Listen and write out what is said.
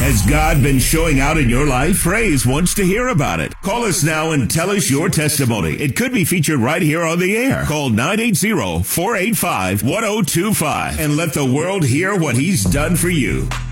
Has God been showing out in your life? Praise wants to hear about it. Call us now and tell us your testimony. It could be featured right here on the air. Call 980-485-1025 and let the world hear what He's done for you.